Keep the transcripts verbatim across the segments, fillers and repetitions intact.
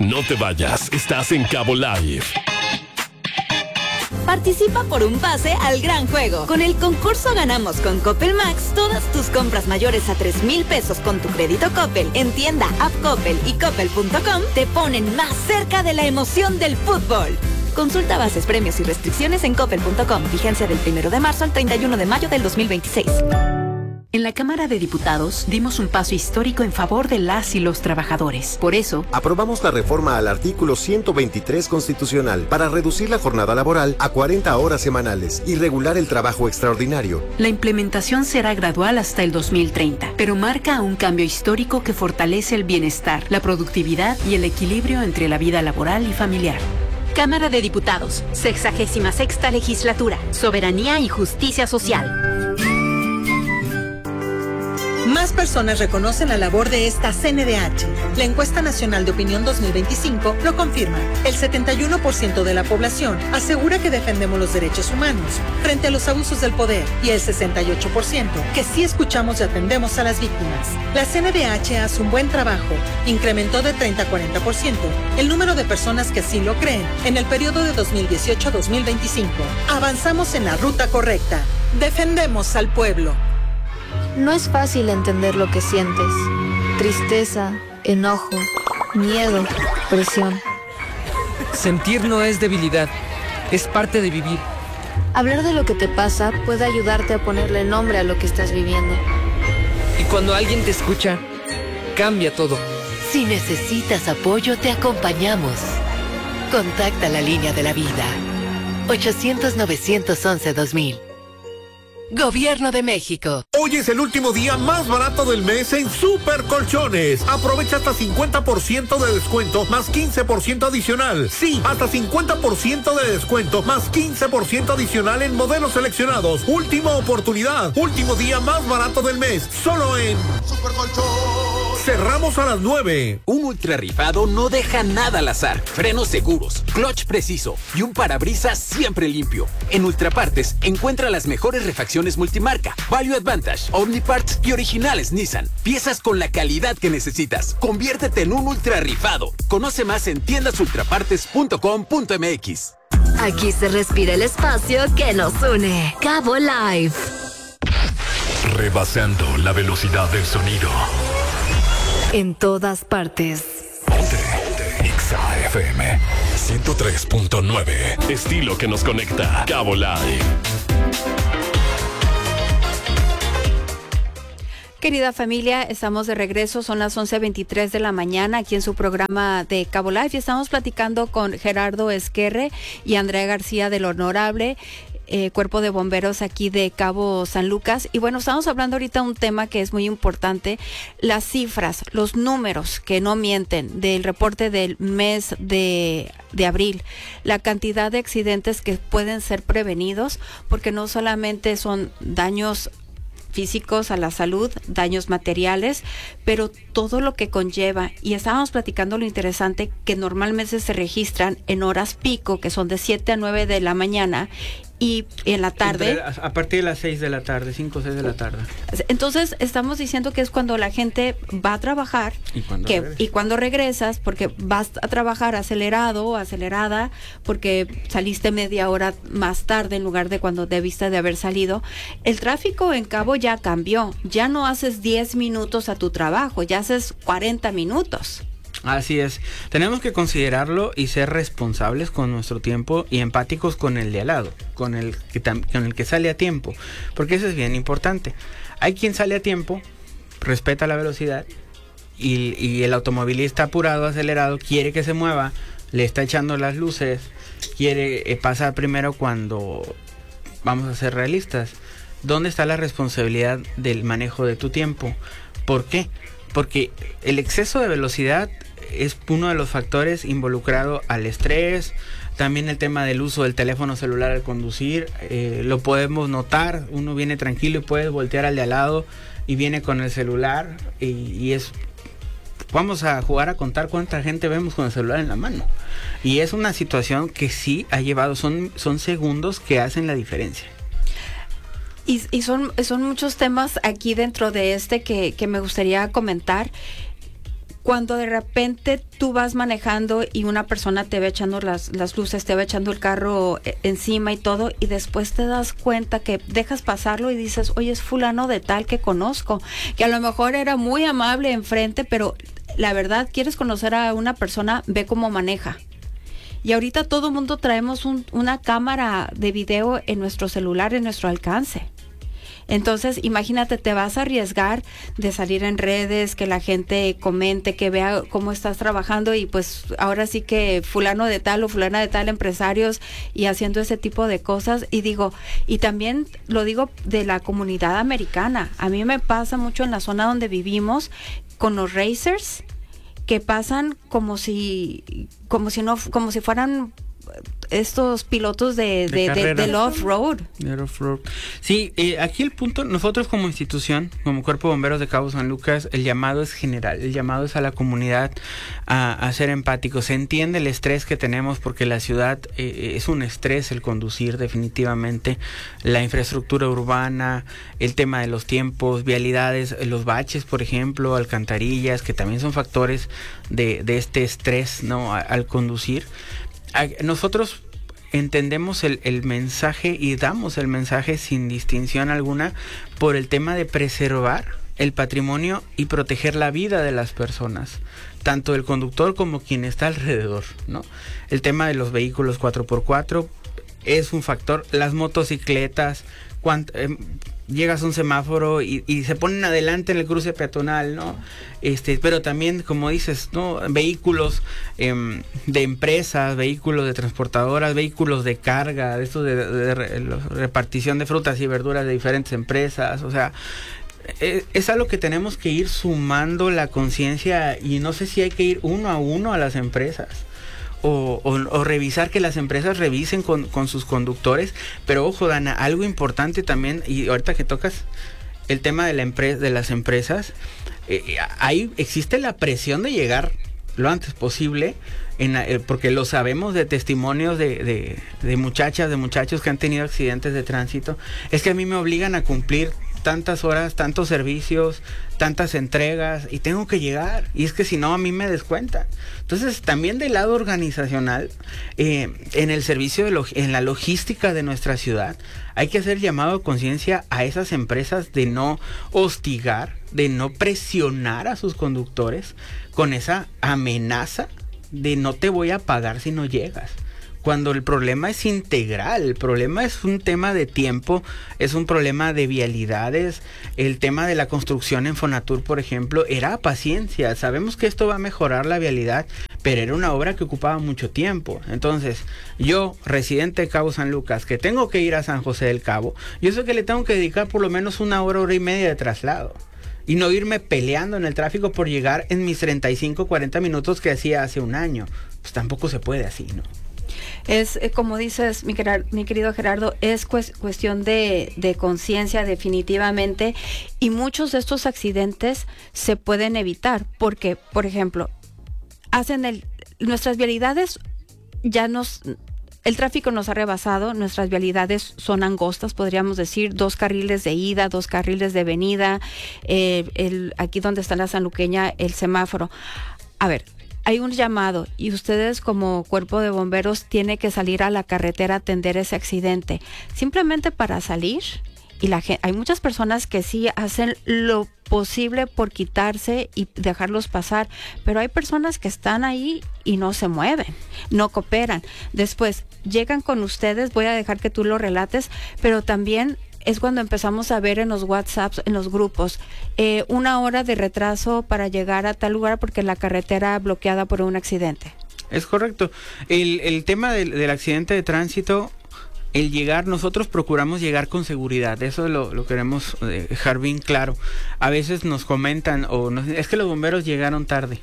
No te vayas, estás en Cabo Live. Participa por un pase al gran juego. Con el concurso Ganamos con Coppel Max, todas tus compras mayores a tres mil pesos con tu crédito Coppel en tienda, app Coppel y coppel punto com te ponen más cerca de la emoción del fútbol. Consulta bases, premios y restricciones en coppel punto com. Vigencia del primero de marzo al treinta y uno de mayo del dos mil veintiséis. En la Cámara de Diputados dimos un paso histórico en favor de las y los trabajadores. Por eso, aprobamos la reforma al artículo ciento veintitrés constitucional para reducir la jornada laboral a cuarenta horas semanales y regular el trabajo extraordinario. La implementación será gradual hasta el dos mil treinta, pero marca un cambio histórico que fortalece el bienestar, la productividad y el equilibrio entre la vida laboral y familiar. Cámara de Diputados, sexagésima sexta legislatura, soberanía y justicia social. Más personas reconocen la labor de esta C N D H. La encuesta nacional de opinión dos mil veinticinco lo confirma. El setenta y uno por ciento de la población asegura que defendemos los derechos humanos frente a los abusos del poder y el sesenta y ocho por ciento que sí escuchamos y atendemos a las víctimas. La C N D H hace un buen trabajo. Incrementó de treinta a cuarenta por ciento el número de personas que así lo creen en el periodo de dos mil dieciocho a dos mil veinticinco. Avanzamos en la ruta correcta. Defendemos al pueblo. No es fácil entender lo que sientes. Tristeza, enojo, miedo, presión. Sentir no es debilidad, es parte de vivir. Hablar de lo que te pasa puede ayudarte a ponerle nombre a lo que estás viviendo. Y cuando alguien te escucha, cambia todo. Si necesitas apoyo, te acompañamos. Contacta la línea de la vida. ochocientos, novecientos once, dos mil. Gobierno de México. Hoy es el último día más barato del mes en Super Colchones. Aprovecha hasta cincuenta por ciento de descuento más quince por ciento adicional. Sí, hasta cincuenta por ciento de descuento más quince por ciento adicional en modelos seleccionados. Última oportunidad. Último día más barato del mes. Solo en Super Colchones. Cerramos a las nueve. Un ultra rifado no deja nada al azar. Frenos seguros, clutch preciso y un parabrisas siempre limpio. En Ultrapartes encuentra las mejores refacciones multimarca, Value Advantage, Omniparts y originales Nissan. Piezas con la calidad que necesitas. Conviértete en un ultra rifado. Conoce más en tiendas ultrapartes punto com punto m x. Aquí se respira el espacio que nos une. Cabo Live. Rebasando la velocidad del sonido. En todas partes. Ponte, ponte. Exa F M ciento tres punto nueve. Estilo que nos conecta. Cabo Live. Querida familia, estamos de regreso, son las once veintitrés de la mañana aquí en su programa de Cabo Live y estamos platicando con Gerardo Esquerre y Andrea García del Honorable eh, Cuerpo de Bomberos aquí de Cabo San Lucas. Y bueno, estamos hablando ahorita de un tema que es muy importante, las cifras, los números que no mienten del reporte del mes de, de abril, la cantidad de accidentes que pueden ser prevenidos, porque no solamente son daños físicos a la salud, daños materiales, pero todo lo que conlleva. Y estábamos platicando lo interesante que normalmente se registran en horas pico, que son de siete a nueve de la mañana, y en la tarde. Entre, a partir de las seis de la tarde, cinco o seis de la tarde. Entonces, estamos diciendo que es cuando la gente va a trabajar y cuando, que, regresas. y cuando regresas, porque vas a trabajar acelerado o acelerada, porque saliste media hora más tarde en lugar de cuando debiste de haber salido. El tráfico en Cabo ya cambió. Ya no haces diez minutos a tu trabajo, ya haces cuarenta minutos. Así es, tenemos que considerarlo y ser responsables con nuestro tiempo y empáticos con el de al lado, con el que, tam- con el que sale a tiempo, porque eso es bien importante. Hay quien sale a tiempo, respeta la velocidad y, y el automovilista apurado, acelerado, quiere que se mueva, le está echando las luces, quiere eh, pasar primero cuando, vamos a ser realistas, ¿dónde está la responsabilidad del manejo de tu tiempo? ¿Por qué? Porque el exceso de velocidad es uno de los factores involucrado al estrés, también el tema del uso del teléfono celular al conducir, eh, lo podemos notar, uno viene tranquilo y puede voltear al de al lado y viene con el celular y, y es, vamos a jugar a contar cuánta gente vemos con el celular en la mano. Y es una situación que sí ha llevado, son, son segundos que hacen la diferencia. Y, y son, son muchos temas aquí dentro de este que, que me gustaría comentar. cuando de repente tú vas manejando y una persona te va echando las, las luces, te va echando el carro encima y todo, y después te das cuenta que dejas pasarlo y dices, oye, es fulano de tal que conozco, que a lo mejor era muy amable enfrente, pero la verdad, quieres conocer a una persona, ve cómo maneja. Y ahorita todo el mundo traemos un, una cámara de video en nuestro celular, en nuestro alcance. Entonces, imagínate, te vas a arriesgar de salir en redes, que la gente comente, que vea cómo estás trabajando y pues ahora sí que fulano de tal o fulana de tal, empresarios y haciendo ese tipo de cosas. Y digo, y también lo digo de la comunidad americana. A mí me pasa mucho en la zona donde vivimos con los racers, que pasan como si, como si no, como si fueran estos pilotos de, de, de, de, del off-road. off-road. Sí, eh, aquí el punto, nosotros como institución, como Cuerpo de Bomberos de Cabo San Lucas, el llamado es general, el llamado es a la comunidad a, a ser empáticos. Se entiende el estrés que tenemos porque la ciudad eh, es un estrés el conducir definitivamente, la infraestructura urbana, el tema de los tiempos, vialidades, los baches, por ejemplo, alcantarillas, que también son factores de, de este estrés, ¿no? A, al conducir. Nosotros entendemos el, el mensaje y damos el mensaje sin distinción alguna por el tema de preservar el patrimonio y proteger la vida de las personas, tanto el conductor como quien está alrededor, ¿no? El tema de los vehículos cuatro por cuatro es un factor, las motocicletas, cuánto, eh, llegas a un semáforo y, y se ponen adelante en el cruce peatonal, ¿no? Este, pero también, como dices, ¿no? Vehículos eh, de empresas, vehículos de transportadoras, vehículos de carga, de estos de, de, de, de, de repartición de frutas y verduras de diferentes empresas, o sea, es, es algo que tenemos que ir sumando la conciencia, y no sé si hay que ir uno a uno a las empresas. O, o, o revisar que las empresas revisen con, con sus conductores. Pero ojo, Dana, algo importante también, y ahorita que tocas el tema de la empresa, de las empresas, eh, ahí existe la presión de llegar lo antes posible, en, eh, porque lo sabemos de testimonios de, de, de muchachas, de muchachos que han tenido accidentes de tránsito. Es que a mí me obligan a cumplir tantas horas, tantos servicios, tantas entregas, y tengo que llegar, y es que si no a mí me descuentan. Entonces también del lado organizacional, eh, en el servicio de log- en la logística de nuestra ciudad, hay que hacer llamado de conciencia a esas empresas de no hostigar, de no presionar a sus conductores con esa amenaza de no te voy a pagar si no llegas. Cuando el problema es integral, el problema es un tema de tiempo, es un problema de vialidades, el tema de la construcción en Fonatur, por ejemplo, era paciencia. Sabemos que esto va a mejorar la vialidad, pero era una obra que ocupaba mucho tiempo. Entonces, yo, residente de Cabo San Lucas, que tengo que ir a San José del Cabo, yo sé que le tengo que dedicar por lo menos una hora, hora y media de traslado. Y no irme peleando en el tráfico por llegar en mis treinta y cinco, cuarenta minutos que hacía hace un año. Pues tampoco se puede así, ¿no? Es, eh, como dices, mi, mi querido Gerardo, es cues, cuestión de, de conciencia definitivamente, y muchos de estos accidentes se pueden evitar porque, por ejemplo, hacen el, nuestras vialidades ya nos... El tráfico nos ha rebasado, nuestras vialidades son angostas, podríamos decir, dos carriles de ida, dos carriles de venida, eh, el, aquí donde está la sanluqueña, el semáforo. A ver, hay un llamado y ustedes como cuerpo de bomberos tienen que salir a la carretera a atender ese accidente. Simplemente para salir, y la gente, hay muchas personas que sí hacen lo posible por quitarse y dejarlos pasar, pero hay personas que están ahí y no se mueven, no cooperan. Después llegan con ustedes, voy a dejar que tú lo relates, pero también es cuando empezamos a ver en los WhatsApps, en los grupos, eh, una hora de retraso para llegar a tal lugar porque la carretera bloqueada por un accidente. Es correcto. El, el tema del, del accidente de tránsito, el llegar, nosotros procuramos llegar con seguridad, eso lo, lo queremos dejar bien claro. A veces nos comentan, o nos, es que los bomberos llegaron tarde.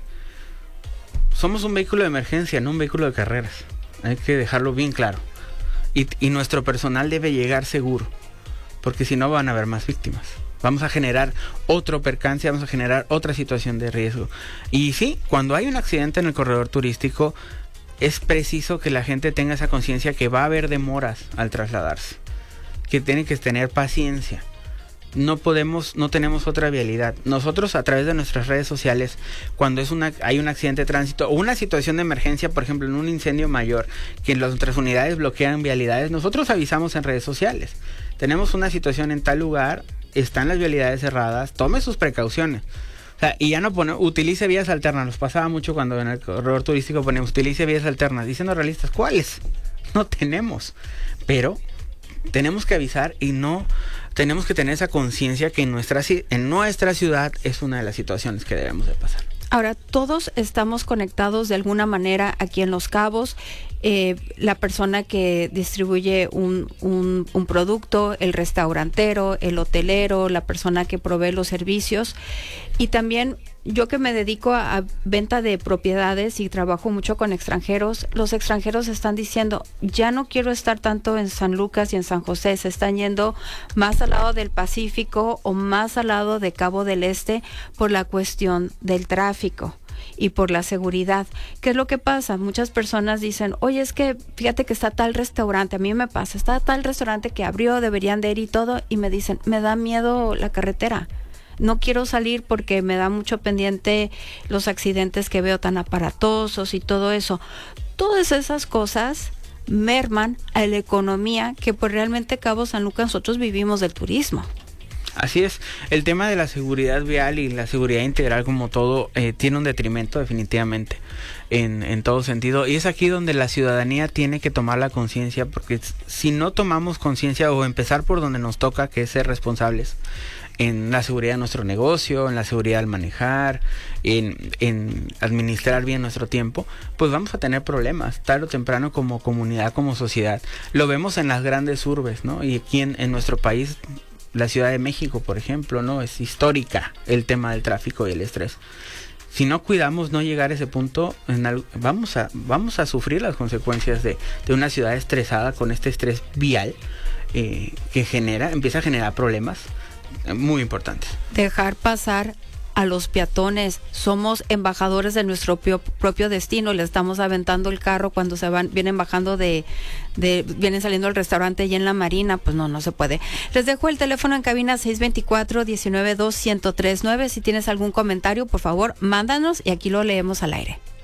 Somos un vehículo de emergencia, no un vehículo de carreras. Hay que dejarlo bien claro. Y, y nuestro personal debe llegar seguro, porque si no van a haber más víctimas. Vamos a generar otro percance, vamos a generar otra situación de riesgo. Y sí, cuando hay un accidente en el corredor turístico, es preciso que la gente tenga esa conciencia que va a haber demoras al trasladarse, que tienen que tener paciencia, no podemos, no tenemos otra vialidad. Nosotros a través de nuestras redes sociales, cuando es una, hay un accidente de tránsito o una situación de emergencia, por ejemplo en un incendio mayor, que nuestras unidades bloquean vialidades, nosotros avisamos en redes sociales. Tenemos una situación en tal lugar, están las vialidades cerradas, tome sus precauciones. O sea, y ya no pone, utilice vías alternas. Nos pasaba mucho cuando en el corredor turístico poníamos, utilice vías alternas. Diciendo realistas, ¿cuáles? No tenemos. Pero tenemos que avisar y no tenemos que tener esa conciencia que en nuestra, en nuestra ciudad es una de las situaciones que debemos de pasar. Ahora, todos estamos conectados de alguna manera aquí en Los Cabos. Eh, la persona que distribuye un, un, un producto, el restaurantero, el hotelero, la persona que provee los servicios. Y también yo que me dedico a, a venta de propiedades y trabajo mucho con extranjeros, los extranjeros están diciendo, ya no quiero estar tanto en San Lucas y en San José, se están yendo más al lado del Pacífico o más al lado de Cabo del Este por la cuestión del tráfico y por la seguridad. ¿Qué es lo que pasa? Muchas personas dicen, oye, es que fíjate que está tal restaurante, a mí me pasa, está tal restaurante que abrió, deberían de ir y todo, y me dicen, me da miedo la carretera. No quiero salir porque me da mucho pendiente los accidentes que veo tan aparatosos y todo eso. Todas esas cosas merman a la economía que pues realmente Cabo San Lucas nosotros vivimos del turismo. Así es, el tema de la seguridad vial y la seguridad integral como todo eh, tiene un detrimento definitivamente en, en todo sentido, y es aquí donde la ciudadanía tiene que tomar la conciencia, porque si no tomamos conciencia o empezar por donde nos toca, que es ser responsables en la seguridad de nuestro negocio, en la seguridad al manejar, en, en administrar bien nuestro tiempo, pues vamos a tener problemas tarde o temprano como comunidad, como sociedad. Lo vemos en las grandes urbes, ¿no? Y aquí en, en nuestro país, la Ciudad de México, por ejemplo, ¿no? Es histórica el tema del tráfico y el estrés. Si no cuidamos no llegar a ese punto, en al, vamos a vamos a sufrir las consecuencias de, de una ciudad estresada con este estrés vial eh, que genera, empieza a generar problemas eh, muy importantes. Dejar pasar a los peatones, somos embajadores de nuestro propio, propio destino, le estamos aventando el carro cuando se van, vienen bajando de, de, vienen saliendo del restaurante y en la Marina, pues no, no se puede. Les dejo el teléfono en cabina seis dos cuatro, uno nueve dos, uno cero tres nueve, si tienes algún comentario, por favor, mándanos y aquí lo leemos al aire.